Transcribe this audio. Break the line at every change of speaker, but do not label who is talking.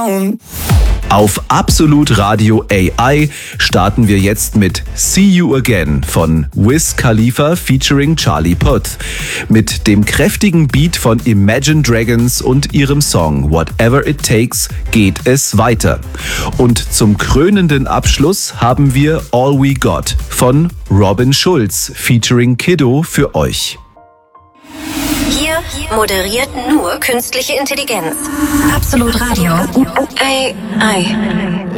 down.
Auf Absolut Radio AI starten wir jetzt mit See You Again von Wiz Khalifa featuring Charlie Puth. Mit dem kräftigen Beat von Imagine Dragons und ihrem Song Whatever It Takes geht es weiter. Und zum krönenden Abschluss haben wir All We Got von Robin Schulz featuring Kiddo für euch.
Hier moderiert nur künstliche Intelligenz. Absolut Radio. AI.